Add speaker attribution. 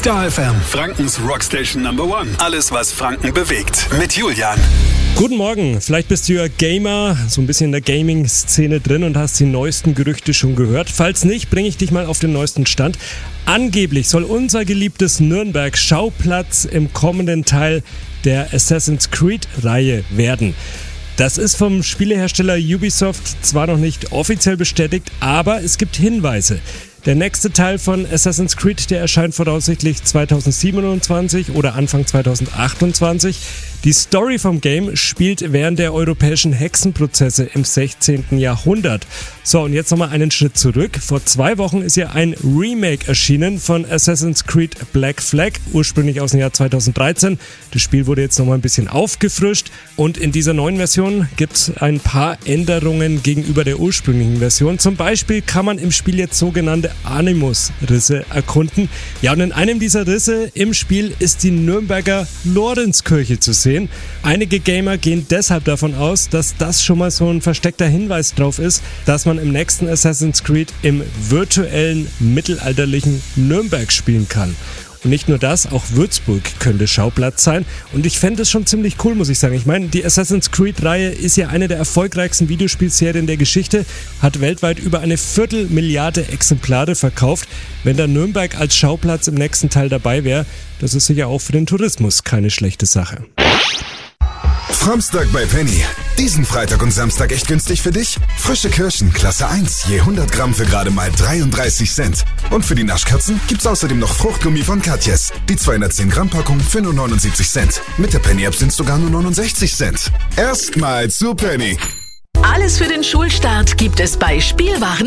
Speaker 1: Star FM, Frankens Rockstation Number One. Alles, was Franken bewegt. Mit Julian.
Speaker 2: Guten Morgen, vielleicht bist du ja Gamer, so ein bisschen in der Gaming-Szene drin und hast die neuesten Gerüchte schon gehört. Falls nicht, bringe ich dich mal auf den neuesten Stand. Angeblich soll unser geliebtes Nürnberg Schauplatz im kommenden Teil der Assassin's Creed-Reihe werden. Das ist vom Spielehersteller Ubisoft zwar noch nicht offiziell bestätigt, aber es gibt Hinweise. Der nächste Teil von Assassin's Creed, der erscheint voraussichtlich 2027 oder Anfang 2028. Die Story vom Game spielt während der europäischen Hexenprozesse im 16. Jahrhundert. So, und jetzt nochmal einen Schritt zurück. Vor 2 Wochen ist ja ein Remake erschienen von Assassin's Creed Black Flag, ursprünglich aus dem Jahr 2013. Das Spiel wurde jetzt nochmal ein bisschen aufgefrischt und in dieser neuen Version gibt es ein paar Änderungen gegenüber der ursprünglichen Version. Zum Beispiel kann man im Spiel jetzt sogenannte Animus-Risse erkunden. Ja, und in einem dieser Risse im Spiel ist die Nürnberger Lorenzkirche zu sehen. Einige Gamer gehen deshalb davon aus, dass das schon mal so ein versteckter Hinweis drauf ist, dass man im nächsten Assassin's Creed im virtuellen mittelalterlichen Nürnberg spielen kann. Und nicht nur das, auch Würzburg könnte Schauplatz sein. Und ich fände es schon ziemlich cool, muss ich sagen. Ich meine, die Assassin's Creed-Reihe ist ja eine der erfolgreichsten Videospielserien der Geschichte, hat weltweit über 250 Exemplare verkauft. Wenn da Nürnberg als Schauplatz im nächsten Teil dabei wäre, das ist sicher auch für den Tourismus keine schlechte Sache.
Speaker 3: Samstag bei Penny. Diesen Freitag und Samstag echt günstig für dich? Frische Kirschen, Klasse 1, je 100 Gramm für gerade mal 33 Cent. Und für die Naschkatzen gibt's außerdem noch Fruchtgummi von Katjes. Die 210 Gramm Packung für nur 79 Cent. Mit der Penny-App sind's sogar nur 69 Cent. Erstmal zu Penny.
Speaker 4: Alles für den Schulstart gibt es bei Spielwaren